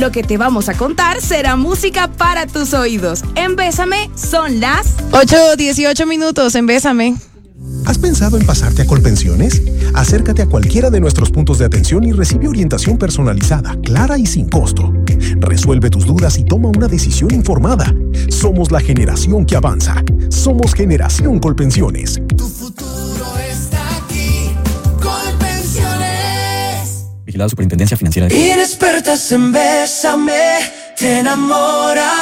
Lo que te vamos a contar será música para tus oídos. En Bésame son las 8:18 minutos en Bésame. ¿Has pensado en pasarte a Colpensiones? Acércate a cualquiera de nuestros puntos de atención y recibe orientación personalizada, clara y sin costo. Resuelve tus dudas y toma una decisión informada. Somos la generación que avanza. Somos Generación Colpensiones. Tu futuro está aquí. Colpensiones. Vigilado Superintendencia Financiera de... Inexpertas en Bésame, te enamora.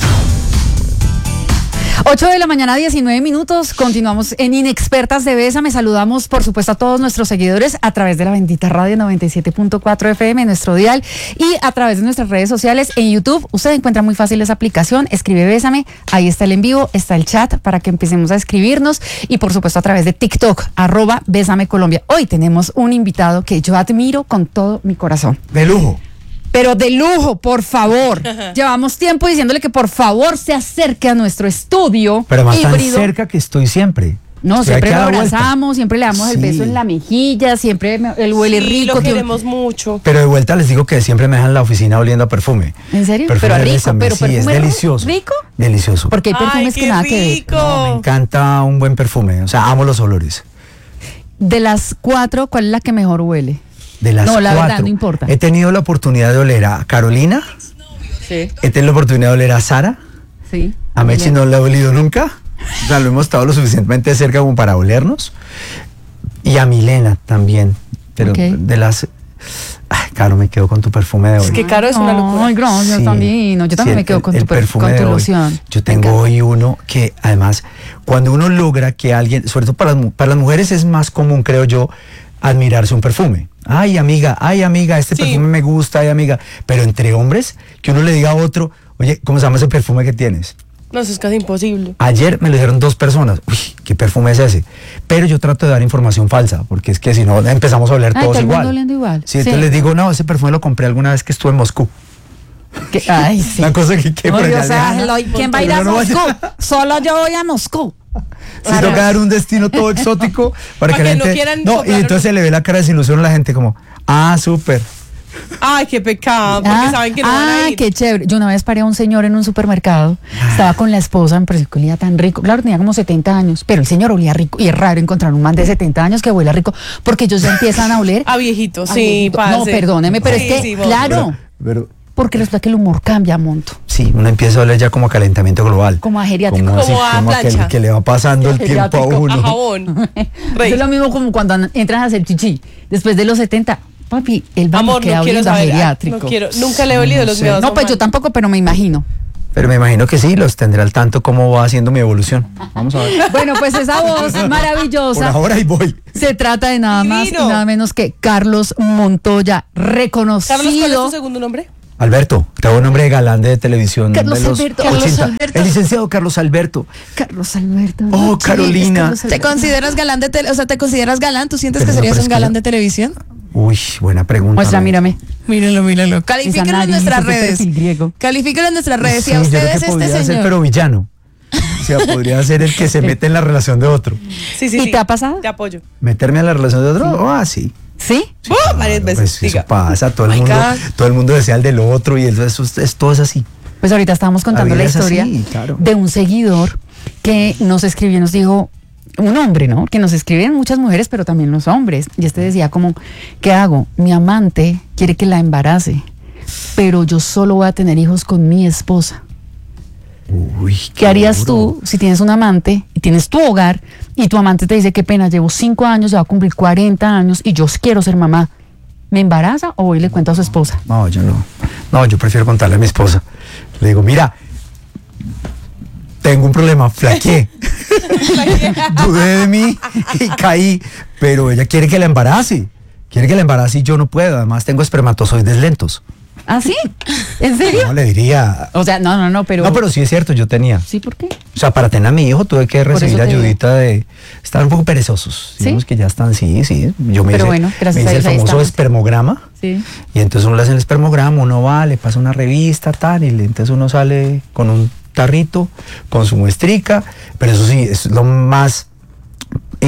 8:19 a.m. Continuamos en Inexpertas de Bésame. Saludamos, por supuesto, a todos nuestros seguidores a través de la bendita radio 97.4 FM, nuestro dial, y a través de nuestras redes sociales. En YouTube, usted encuentra muy fácil esa aplicación, escribe Bésame, ahí está el en vivo, está el chat para que empecemos a escribirnos, y por supuesto a través de TikTok, @Bésame Colombia. Hoy tenemos un invitado que yo admiro con todo mi corazón. De lujo. Pero de lujo, por favor. Llevamos tiempo diciéndole que por favor se acerque a nuestro estudio. Pero más tan híbrido. cerca que estoy siempre. No, siempre lo abrazamos, siempre le damos el Sí. beso en la mejilla, siempre él huele rico. Lo queremos mucho. Pero de vuelta les digo que siempre me dejan en la oficina oliendo a perfume. ¿En serio? Perfume Pero de rico, Bésame, pero sí, perfume es delicioso. ¿Rico? Delicioso. Porque hay perfumes que nada que ver. No, me encanta un buen perfume, o sea, amo los olores. De las 4, ¿cuál es la que mejor huele? De las No, la verdad, 4. no importa. He tenido la oportunidad de oler a Carolina, Sí. he tenido la oportunidad de oler a Sara, Sí. a Mechi no la he olido nunca, o sea, lo hemos estado lo suficientemente cerca como para olernos, y a Milena también, pero Ok. de las... Ay, Caro, me quedo con tu perfume de hoy. Es que Caro es una locura. Ay, gracias, Sí. también. Yo también Sí, me quedo con el tu perfume con tu de hoy. loción. Yo Me tengo encanta. hoy uno que además, cuando uno logra que alguien, sobre todo para las mujeres es más común, creo yo, admirarse un perfume. Ay, amiga, este Sí. perfume me gusta, ay, amiga. Pero entre hombres, que uno le diga a otro, oye, ¿cómo se llama ese perfume que tienes? No, eso es casi imposible. Ayer me lo dijeron 2 personas. Uy, ¿qué perfume es ese? Pero yo trato de dar información falsa, porque es que si no empezamos a oler Ay, todos todo el mundo igual. oliendo igual. Sí, entonces les digo, no, ese perfume lo compré alguna vez que estuve en Moscú. Ay, sí. Una cosa que por Oye, allá o sea, lejana. ¿quién va a ir a Pero no vaya- Moscú? Solo yo voy a Moscú. Si toca dar un destino todo exótico para que la que no gente... quieran No, y soplar entonces se le ve la cara de desilusión a la gente como, ah, súper. Ay, qué pecado, porque saben que no van a ir. Qué chévere. Yo una vez paré a un señor en un supermercado, estaba con la esposa, me pareció que olía tan rico. Claro, tenía como 70 años, pero el señor olía rico. Y es raro encontrar un man de 70 años que huela rico, porque ellos ya empiezan a oler. A viejito, sí, viejito. No, parce. perdóneme, pero Sí, es que, sí, vos. claro, Pero porque resulta que el humor cambia, monto. sí, uno empieza a oler ya como a calentamiento global. Como a geriátrico. Como, Como a como plancha. que le va pasando el tiempo a Geriátrico. uno. A jabón. Rey. Es lo mismo como cuando entran a hacer chichi. Después de los 70, papi, el baño Amor, queda no quiero oliendo a saber. geriátrico. No quiero, nunca le he olido los sé. míos. No, pues yo tampoco, pero me imagino. Pero me imagino que sí, los tendré al tanto cómo va haciendo mi evolución. Vamos a ver. Bueno, pues esa voz Por maravillosa. ahora ahí voy. Se trata de nada más y Divino. nada menos que Carlos Montoya, reconocido. Carlos, ¿cuál es tu segundo nombre? Alberto, te hago nombre de galán de televisión. Carlos de los Alberto. 80. Carlos Alberto. El licenciado Carlos Alberto. Carlos Alberto. Oh, Carolina. Carlos ¿Te Alberto. consideras galán de tele? O sea, ¿te consideras galán? ¿Tú sientes Pero que no, serías pero un es que galán yo- de televisión? Uy, buena pregunta. Muestra, ¿no? mírame. Míralo. Esa Califíquenlo en nariz, nuestras ese redes. perfil griego. Califíquenlo en nuestras redes. Sí, Si a yo creo ustedes que podría este ser, señor. pero villano. O sea, podría ser el que se mete en la relación de otro. Sí, ¿Y te ha pasado? Te apoyo. ¿Meterme en la relación de otro? Ah, sí. ¿Sí? Varias veces. Pues diga. eso pasa, todo My el God. mundo desea el del otro y todo es así. Pues ahorita estábamos contando La la vida es historia así, claro. de un seguidor que nos escribió y nos dijo, un hombre, ¿no? Que nos escriben muchas mujeres, pero también los hombres. Y este decía como, ¿qué hago? Mi amante quiere que la embarace, pero yo solo voy a tener hijos con mi esposa. Uy, ¿Qué harías duro. tú si tienes un amante y tienes tu hogar y tu amante te dice, qué pena, llevo 5 años, ya va a cumplir 40 años y yo quiero ser mamá? ¿Me embaraza o voy y le cuento a su esposa? No, yo no. No, yo prefiero contarle a mi esposa. Le digo, mira, tengo un problema, flaqueé. Dudé de mí y caí, pero ella quiere que la embarace. Quiere que la embarace y yo no puedo. Además tengo espermatozoides lentos. ¿Ah, sí? ¿En serio? No, le diría... O sea, no, pero... No, pero sí es cierto, yo tenía. ¿Sí? ¿Por qué? O sea, para tener a mi hijo tuve que Por recibir eso te ayudita de... Estar un poco perezosos. ¿Sí? Digamos que ya están, sí. Yo me Pero hice, bueno, gracias me a hice el Dios, ahí famoso estamos. espermograma. Sí. Y entonces uno le hace el espermograma, uno va, le pasa una revista, tal, y entonces uno sale con un tarrito, con su muestrica, pero eso sí, es lo más...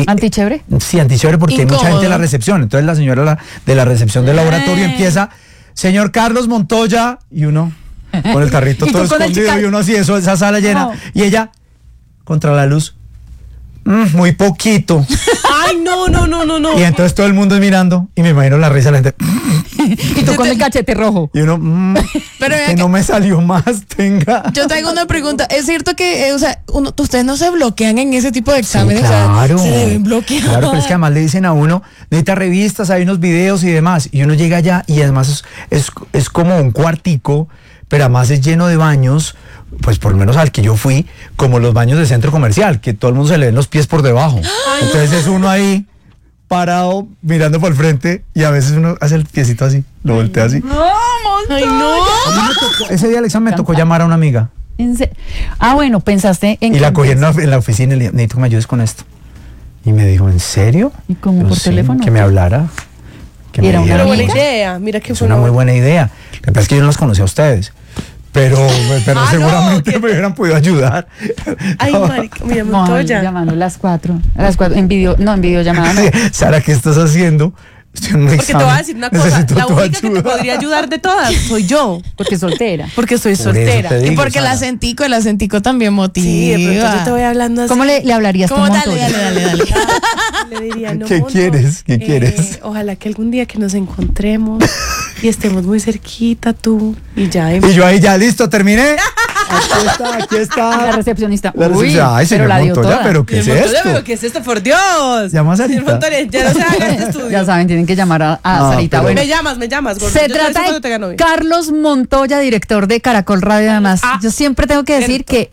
¿Antichévere? Sí, antichévere porque hay mucha Incómodo. gente en la recepción. Entonces la señora de la recepción del laboratorio empieza, señor Carlos Montoya, y uno con el carrito Y tú todo con el escondido, chica- y uno así, esa sala llena, No. y ella contra la luz. Muy poquito. Ay, no. Y entonces todo el mundo mirando, y me imagino la risa de la gente. Y tú con el cachete rojo. Y uno, Pero vea que que- no me salió más, tenga. Yo traigo una pregunta. ¿Es cierto que, o sea, ustedes no se bloquean en ese tipo de exámenes? Sí, claro. O sea, se deben bloquear. Claro, pero es que además le dicen a uno, necesita revistas, hay unos videos y demás. Y uno llega allá y además es como un cuartico, pero además es lleno de baños, pues por lo menos al que yo fui, como los baños de centro comercial, que todo el mundo se le ven los pies por debajo. Entonces es uno ahí parado mirando por el frente y a veces uno hace el piecito así, lo voltea así. Ay, no. Ese día, Alexa, me tocó llamar a una amiga Bueno, pensaste en... y la que- cogí en la oficina y le dije, necesito que me ayudes con esto. Y me dijo, ¿en serio? ¿Y cómo, Yo, por sí, teléfono? que me hablara. Que ¿Y me era una diera Pero buena amiga? idea. Mira que Es fue una muy buena idea. Lo que pasa es que yo no las conocí a ustedes. Pero Ah, seguramente no, me hubieran podido ayudar. Ay, No. marica, mira, Ay, Montoya. llamando a las 4. A las 4. En videollamada. No. Sara, ¿qué estás haciendo? Estoy en un Porque te examen. voy a decir una cosa. Necesito La tu única que te ayuda. podría ayudar de todas soy yo. Porque soltera. Porque soy Por eso soltera. te Y digo, porque Sara. el acentico también motiva. Sí, de pronto yo te voy hablando así. ¿Cómo le hablarías tú a ¿Cómo? Dale, Montoya? dale. Le diría, no, ¿Qué Monto, quieres? ¿Qué quieres? Ojalá que algún día que nos encontremos y estemos muy cerquita tú y ya. Y yo ahí ya, listo, terminé. Aquí La está. recepcionista. La Uy, recepcionista. Ay, pero señor la dio Montoya, toda. pero ¿qué es Montoya, esto? pero ¿qué es esto? Por Dios. Llama a Señor Sarita. Montoya, ya no se haga este estudio. Ya saben, tienen que llamar a No, Sarita. pero- Bueno, Me llamas, gordo. se Yo te aviso trata cuando tenga de novia. Carlos Montoya, director de Caracol Radio. Además, yo siempre tengo que decir que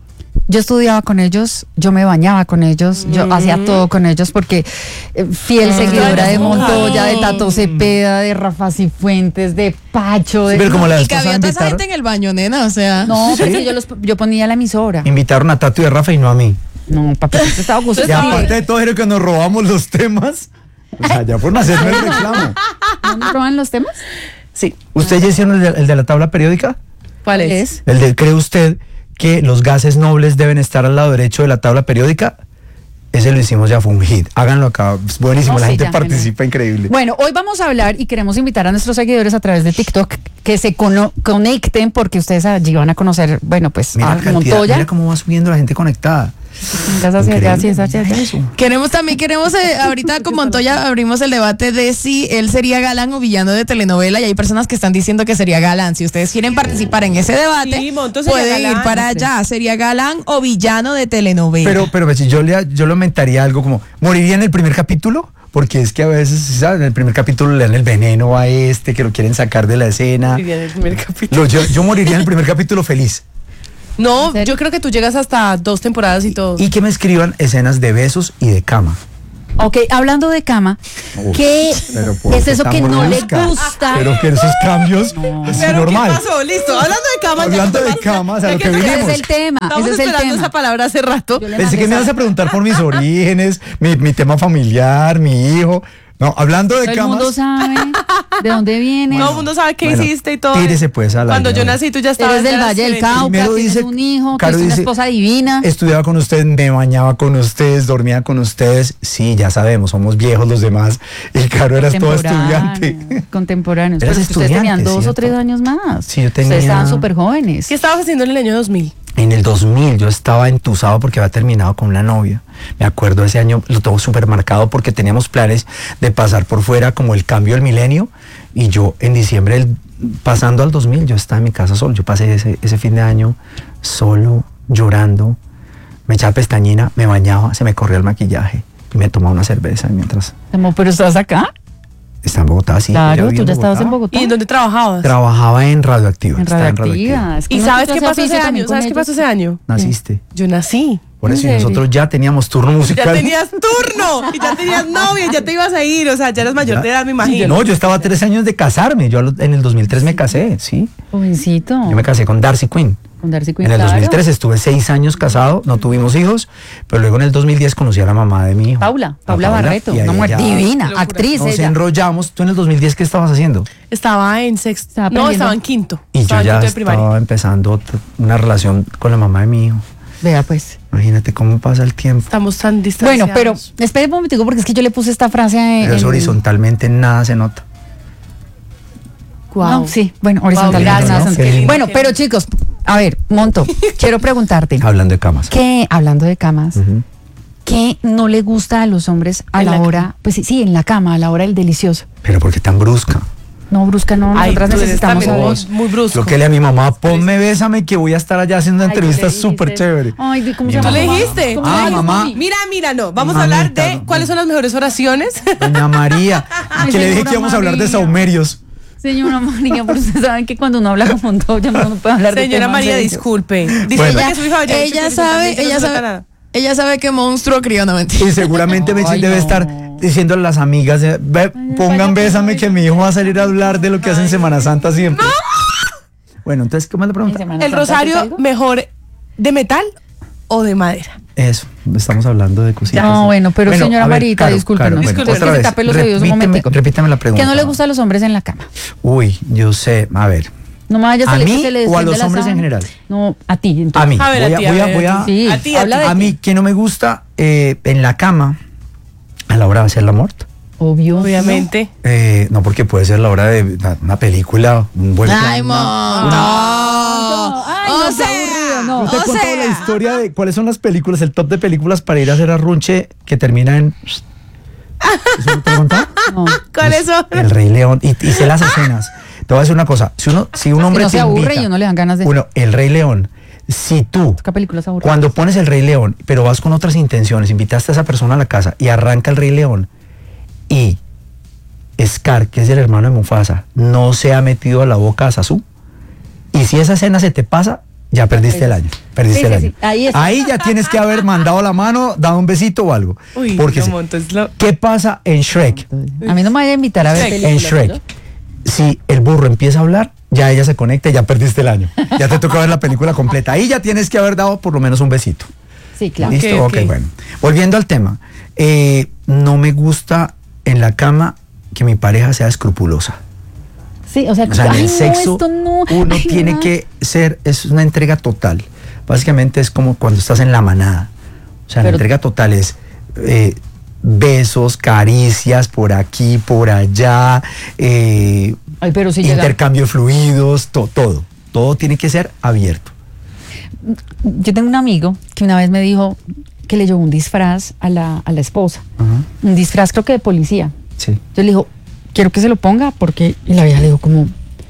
yo estudiaba con ellos, yo me bañaba con ellos, yo hacía todo con ellos porque fiel seguidora de Montoya, de Tato Cepeda, de Rafa Cifuentes, de Pacho. De... Pero como la Y vez que pasada había toda esa invitaron, gente en el baño, nena, o sea. No, pero es que yo ponía la emisora. invitaron a Tato y a Rafa y no a mí. No, papi, usted estaba Y gustando. aparte de todo, era que nos robamos los temas. O sea, ya por hacerme el reclamo. ¿No nos roban los temas? Sí. ¿Ustedes ya hicieron el de la tabla periódica? ¿Cuál es? El de, ¿cree usted que los gases nobles deben estar al lado derecho de la tabla periódica? Ese lo hicimos ya, fue un hit. Háganlo acá, es buenísimo, No, la sí, gente ya, participa increíble. Bueno, hoy vamos a hablar y queremos invitar a nuestros seguidores a través de TikTok que se conecten porque ustedes allí van a conocer, bueno, pues Mira, a la cantidad, Montoya. mira cómo va subiendo la gente conectada. Vengas hacia allá, sí, Increíble. hacia allá. Eso. Queremos, ahorita con Montoya abrimos el debate de si él sería galán o villano de telenovela y hay personas que están diciendo que sería galán. Si ustedes quieren participar en ese debate, Sí, Monto sería pueden ir galán. para allá. ¿Sería galán o villano de telenovela? Pero Betsy, yo le aumentaría algo como, ¿moriría en el primer capítulo? Porque es que a veces, ¿sabes? En el primer capítulo le dan el veneno a este, que lo quieren sacar de la escena. Vivía en el primer capítulo. Yo moriría en el primer capítulo feliz. No, ¿En serio? yo creo que tú llegas hasta 2 temporadas y todo. Y que me escriban escenas de besos y de cama. Ok, hablando de cama, Uf, ¿qué pero ¿por es qué eso tan que no le brusca? gusta? Pero que esos cambios es ¿Pero normal. qué pasó? Listo, hablando de cama. Hablando de camas, a lo que Ese vinimos. es el tema, Estamos ese es el esperando tema. esa palabra hace rato. Yo le Pensé mandé que me esa- ibas a preguntar por mis orígenes, mi tema familiar, mi hijo. No, hablando de Todo el mundo camas. sabe de dónde viene. Todo el mundo sabe qué Bueno, hiciste y todo. tírese, pues, a la Cuando yo llave. nací, tú ya estabas. Eres del ya Valle del eras Cauca, Primero tienes dice- un hijo, Caro tienes una dice- esposa divina. Estudiaba con ustedes, me bañaba con ustedes, dormía con ustedes. Sí, ya sabemos, somos viejos los demás. Y Caro eras todo estudiante. Contemporáneos. Eras Pero es que ustedes tenían estudiante, 2 o 3 ¿cierto? años más. Sí, yo tenía- Ustedes estaban súper jóvenes. ¿Qué estabas haciendo en el año 2000? En el 2000 yo estaba entusado porque había terminado con una novia. Me acuerdo ese año, lo tengo súper marcado porque teníamos planes de pasar por fuera como el cambio del milenio. Y yo en diciembre, pasando al 2000, yo estaba en mi casa solo. Yo pasé ese fin de año solo, llorando. Me echaba pestañina, me bañaba, se me corría el maquillaje y me tomaba una cerveza mientras Pero estás acá. estaba en Bogotá. Sí, Claro, viví tú ya estabas en Bogotá. ¿Y en dónde trabajabas? Trabajaba en Radioactiva. En estaba Radioactiva. Es que ¿Y uno sabes que qué hace pasó ese oficio también año? con ¿Sabes qué ellos. pasó ese año? Naciste. Yo nací. Por ¿En eso y serio? nosotros ya teníamos turno musical. Ya tenías turno y ya tenías novia, ya te ibas a ir, o sea, ya eras mayor de edad, me imagino. No, yo estaba a 3 años de casarme. Yo en el 2003 me casé, sí. Jovencito. Yo me casé con Darcy Quinn. Con Darcy Quinn, En el claro. 2003 estuve 6 años casado, no tuvimos hijos, pero luego en el 2010 conocí a la mamá de mi hijo. Paula A Barreto, y ahí una mujer ya divina, Locura. actriz Nos ella. enrollamos. ¿Tú en el 2010 qué estabas haciendo? Estaba en sexto. Estaba No, aprendiendo. estaba en quinto. Y Estaba yo en ya quinto de primaria. estaba empezando una relación con la mamá de mi hijo. Vea pues. Imagínate cómo pasa el tiempo. Estamos tan distanciados. Bueno, pero espere un momentico porque es que yo le puse esta frase Pero es horizontalmente nada se nota. Guau. No, sí, bueno, horizontal. Guau, gracias. No, Qué lindo. bueno, pero chicos, a ver, Monto, quiero preguntarte, Hablando de camas. ¿qué, hablando de camas, qué no le gusta a los hombres a En la la hora, pues sí, en la cama, a la hora del delicioso? Pero ¿por qué tan brusca? No, brusca, no, Ay, nosotras tú eres necesitamos también saber. muy brusco. Lo que le a mi mamá, ponme, bésame, que voy a estar allá haciendo una Ay, ¿qué entrevista le dijiste? súper chévere. Ay, ¿cómo Mi se llama? ¿Tú le mamá. dijiste? ¿Cómo Ay, se llama? mamá. Mira, no. Vamos a hablar Mamita, de cuáles son las mejores oraciones. Doña María, Ay, que le dije señora que íbamos a hablar de María. saumerios. Señora María, pero ustedes saben que cuando uno habla con Montoya no puede hablar de Señora temas María, serios. disculpe. Disculpe Bueno. que su hija vaya a decir Ella que sabe, no se ella trata sabe, nada. ella sabe que monstruo crió, no mentira. Y seguramente Betsy Ay, debe no. estar diciéndole a las amigas, pongan bésame que mi hijo va a salir a hablar de lo que hace en Semana Santa siempre. Bueno, entonces, ¿cómo es la En pregunta? Semana ¿El Santa, ¿haces rosario algo? mejor de metal o de madera? Eso, estamos hablando de cositas. No, bueno, pero señora a ver, Marita, Caro, discúlpenos. Caro, Discúlpenos. otra Que se vez, tape los oídos un momentico. repítame la pregunta. ¿Qué no le gusta a los hombres en la cama? Uy, yo sé, a ver. No me vayas ¿A salir mí que se le o a desciende los la hombres en sábana. general? No, a ti. entonces. A mí, A ver, voy a, Sí, a ti, habla de a ti. mí, que no me gusta en la cama a la hora de hacer el amor. Obvio. Obviamente. No, porque puede ser la hora de una película, un buen Ay, plan, mon. No. Ay, O no, qué sea, aburrido, no. ¿No te he O contado sea. la historia de cuáles son las películas, el top de películas para ir a hacer arrunche que termina en... ¿Eso no te lo he contado? No. ¿Cuáles son? El Rey León. Y sé las escenas. Te voy a decir una cosa. Si un hombre no te se aburre invita, y uno le dan ganas de- Bueno, El Rey León. Si tú, ¿Qué películas aburridas? cuando pones El Rey León, pero vas con otras intenciones, invitaste a esa persona a la casa y arranca El Rey León y Scar, que es el hermano de Mufasa, no se ha metido a la boca a Sasu, y si esa escena se te pasa, ya perdiste el año. Perdiste Sí, el sí, año. sí. Ahí está. Ahí ya tienes que haber mandado la mano, dado un besito o algo. Uy, Porque no, sí. Monto, es lo- ¿Qué pasa en Shrek? A mí no me vaya a invitar a ver Shrek. películas. En Shrek, ¿no? si el burro empieza a hablar, ya ella se conecta y ya perdiste el año. Ya te toca ver la película completa. Ahí ya tienes que haber dado por lo menos un besito. Sí, claro. ¿Listo? Ok, Ok, bueno. Volviendo al tema. No me gusta en la cama que mi pareja sea escrupulosa. Sí, o sea, O sea, en ay, el no, sexo esto no. uno Ay, tiene no. que ser, es una entrega total. Básicamente es como cuando estás en la manada. O sea, la Pero- entrega total es besos, caricias por aquí, por allá, Ay, pero si llega. intercambio de fluidos, todo. Todo tiene que ser abierto. Yo tengo un amigo que una vez me dijo que le llevó un disfraz a la esposa. Ajá. Un disfraz, creo que de policía. Sí. Yo le digo, quiero que se lo ponga porque. Y la vieja le dijo, como,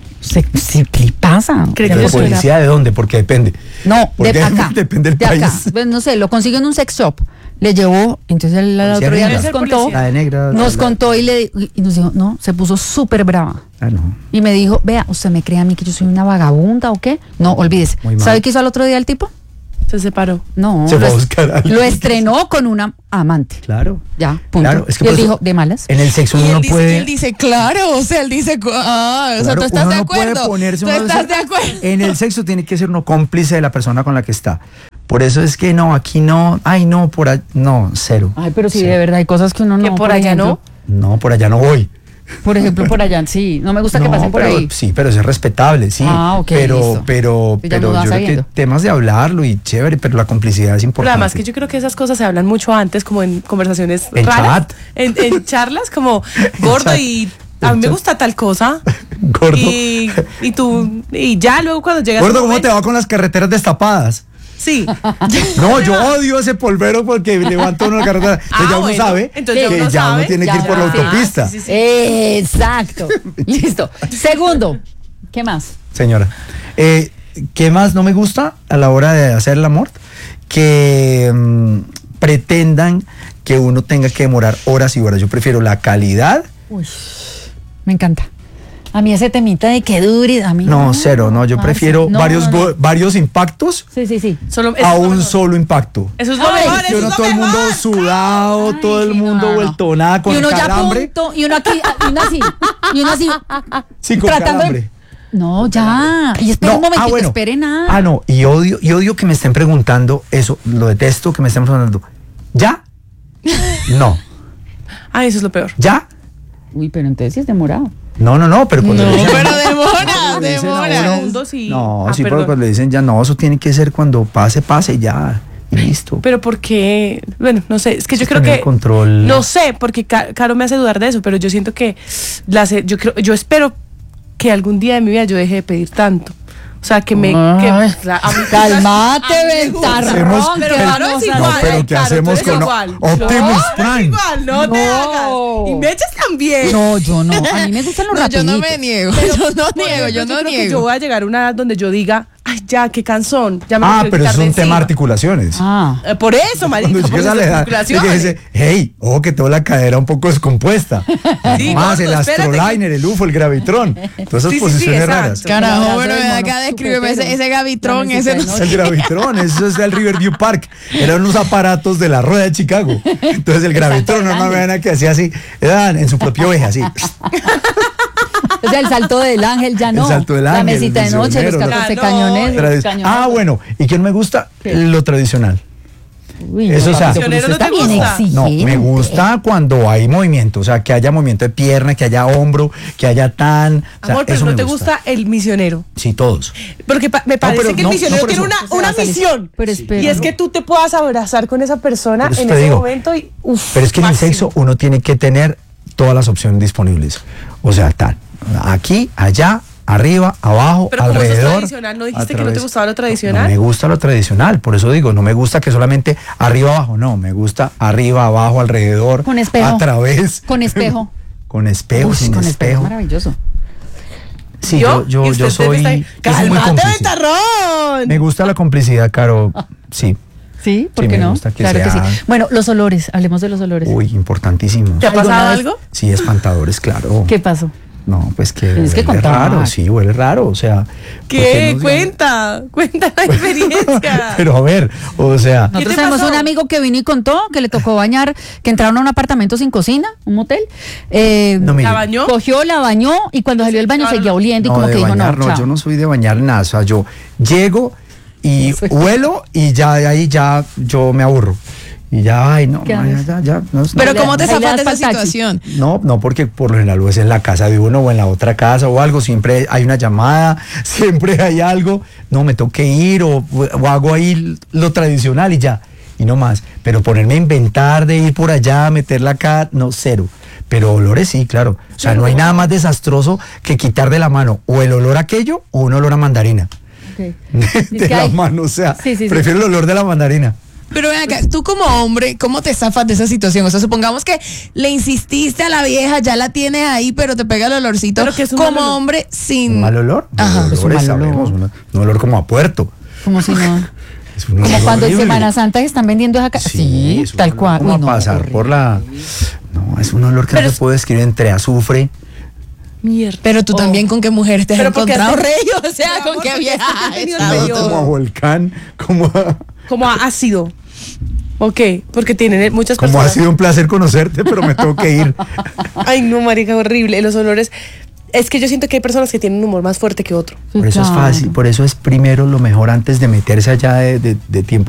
¿qué le pasa? Creo ¿De que la eso era- policía de dónde? Porque depende. No, Porque de acá. depende del de acá. país. Pues, no sé, lo consiguió en un sex shop. Le llevó, entonces él al Policía otro día negra. nos contó. Policía. La de negra. Nos contó y nos dijo, no, se puso súper brava. Ah, no. Y me dijo, vea, ¿usted me cree a mí que yo soy una vagabunda o qué? No, olvídese. Muy mal. ¿Sabe qué hizo al otro día el tipo? Se separó. No, Se fue a lo, buscar a alguien. lo estrenó con una amante. Claro. Ya, punto. Claro, es que y él por eso- dijo, ¿de malas? En el sexo Y uno él no dice, puede. él dice, claro, o sea, él dice, o sea, Claro, tú estás uno de no puede acuerdo. ponerse Tú uno estás de acuerdo. En el sexo tiene que ser uno cómplice de la persona con la que está. Por eso es que no, aquí no, ay no, por allá, no, cero. Ay, pero sí, Cero. de verdad, hay cosas que uno no. Que por allá ejemplo, No, por allá no voy. Por ejemplo, por allá, sí. No me gusta que No, pasen por pero, ahí. sí, pero eso es respetable, sí. Ah, ok, pero, listo. pero, Ya pero uno va yo creo que sabiendo. temas de hablarlo y chévere, pero la complicidad es Pero importante. además que yo creo que esas cosas se hablan mucho antes, como en conversaciones En raras. chat. En charlas, como gordo chat. y a mí En me chat. gusta tal cosa. Gordo. Y tú, y ya luego cuando llegas. Gordo, a un ¿cómo te momento- va con las carreteras destapadas? Sí. No, yo odio ese polvero porque levanto uno la carretera. Entonces Ah, ya uno bueno, sabe entonces que ya uno ya uno sabe. tiene que Ya, ir por la ya. autopista. Sí, sí, sí. Exacto. Listo. Segundo, ¿qué más? Señora, ¿qué más no me gusta a la hora de hacer el amor? Que pretendan que uno tenga que demorar horas y horas. Yo prefiero la calidad. Uy, me encanta. A mí ese temita de que dure, a mí No, cero, no. Yo parce. prefiero No, varios, no, no. varios impactos Sí, sí, sí. Solo, eso a es lo un mejor. solo impacto. Eso es lo Ay, mejor. Que Eso uno es todo lo el mundo mejor. sudado, Ay, todo el sí, mundo no, no. vueltonada con y uno ya calambre. punto, y uno aquí, y uno así, y uno así, Sí, con tratando de- calambre. No, ya. Y espera un momentito, bueno. espere nada. Ah, no, y odio que me estén preguntando eso, lo detesto que me estén preguntando. ¿Ya? No. Ah, eso es lo peor. ¿Ya? Uy, pero entonces sí es demorado. No, pero cuando No, le dicen- pero demora, cuando le dicen a demora. uno- Segundos y- No, Ah, sí, pero perdón. cuando le dicen ya no, eso tiene que ser cuando pase ya. Y listo. Pero porque, bueno, no sé, es que yo Es creo tener que control. no sé, porque Caro me hace dudar de eso, pero yo siento que yo espero que algún día de mi vida yo deje de pedir tanto. O sea, que me... Ay, que, a mí- cálmate, a mí me gusta. ventarrón. Pero ¿qué claro, vamos es a igual. No, pero ¿qué Claro, hacemos tú eres con igual. Optimus No, Prime? igual, no te hagas. Y me echas también. No, yo no. A mí me gustan los No, yo rapiditos. no me niego, Pero, yo no por niego, ejemplo, yo no creo que niego. yo voy a llegar a una edad donde yo diga, ay, ya, qué cansón. Ya me Ah, quiero pero quitar es de un tema encima. articulaciones. Ah. Por eso, marica. Cuando por llegas a la esas edad, articulaciones. que dice, hey, ojo que tengo la cadera un poco descompuesta. Sí, Más gordo, el espérate Astroliner, el UFO, el Gravitron. Todas esas Sí, sí, sí, posiciones exacto. raras. Carajo, Abrazo bueno, del ven mono acá, descríbeme supetero. ese Gavitrón, La ese no mesita de sé. El Gravitron, eso es del Riverview Park. Eran unos aparatos de la rueda de Chicago. Entonces el Gravitron, salto no del me ven que hacía así, eran en su propio eje, así. O sea, el salto del ángel ya no. El salto del La ángel, mesita el de noche, los misionero, 14 ¿no? cañones. Ah, bueno, ¿y quién me gusta? ¿Qué? Lo tradicional. Uy, Eso, no, o sea, papito, pero ¿misionero no usted te está bien gusta? No, exigente. me gusta cuando hay movimiento, o sea, que haya movimiento de pierna, que haya hombro, que haya tan... O sea, Amor, pero eso no me te gusta el misionero. Sí, todos. Porque me parece pero que el no, misionero no por tiene eso. una misión. Pero espera. Y es que tú te puedas abrazar con esa persona Por eso en te ese digo. momento y uf, Pero es que en el máximo. sexo uno tiene que tener todas las opciones disponibles. O sea, tal, aquí, allá, arriba, abajo, Pero como sos alrededor. tradicional, ¿no dijiste a que no te través- gustaba lo No tradicional? me gusta lo tradicional, por eso digo, no me gusta que solamente arriba, abajo, no, me gusta arriba, abajo, alrededor, Con espejo. a través. Con espejo. Con espejo, Uy, sin con espejo. maravilloso. Sí, ¿Y yo usted soy, está ahí, yo soy muy ¡cálmate, cómplice. ventarrón! Me gusta la complicidad, Caro. Sí. Sí, ¿por Sí, qué me no? gusta que Claro que sea- sí. Bueno, los olores, hablemos de los olores. Uy, importantísimo. ¿Te ha ¿Alguna pasado vez? algo? Sí, espantadores, claro. ¿Qué pasó? No, pues que Tienes que huele contar. raro, sí, huele raro, o sea. ¿Qué? ¿por qué no se- Cuenta la experiencia. Pero a ver, o sea, Nosotros te tenemos pasó? un amigo que vino y contó que le tocó bañar, que entraron a un apartamento sin cocina, un motel. no mire, ¿La bañó? Cogió, la bañó y cuando salió del baño Claro. seguía oliendo y no, como de que dijo, bañar, no, no, chao. yo no soy de bañar nada, o sea, yo llego y huelo y ya de ahí ya yo me aburro. Y ya, ay, no, ¿Qué no, haces? ya, no, Pero le- ¿cómo te ahí le zafas de das esa pa'l taxi. situación? No, porque por lo general o es en la casa de uno o en la otra casa o algo, siempre hay una llamada, siempre hay algo, no, me tengo que ir o hago ahí lo tradicional y ya, y no más. Pero ponerme a inventar de ir por allá, meterla acá, no, cero. Pero olores sí, claro. O sea, no hay nada más desastroso que quitar de la mano o el olor a aquello o un olor a mandarina. Ok. De Es que la hay- mano, o sea, Sí, sí, sí. prefiero el olor de la mandarina. Pero ven acá, tú como hombre, ¿cómo te zafas de esa situación? O sea, supongamos que le insististe a la vieja, ya la tienes ahí, pero te pega el olorcito. Pero que es un como mal olor. hombre sin... ¿Un mal olor? Ajá. Los Es un olores mal olor. sabemos, un olor como a puerto. Como si no. Es un Como olor cuando en horrible. Semana Santa están vendiendo esa casa. Sí, es un tal olor cual. Como Uy, a no, pasar horrible. por la... No, es un olor que Pero no se puede describir entre azufre. Mierda. Pero tú también, ¿con qué mujer te has Pero porque encontrado, has rey? O sea, Mi ¿con amor, qué porque vieja has has tenido el estado? periodo. Como a volcán, como a... Como a ácido. Ok, porque tienen muchas Como ha personas. sido un placer conocerte, pero me tengo que ir. Ay, no, marica, horrible. Los olores. Es que yo siento que hay personas que tienen un humor más fuerte que otro. Sí, Por eso es claro. fácil, por eso es primero lo mejor antes de meterse allá de tiempo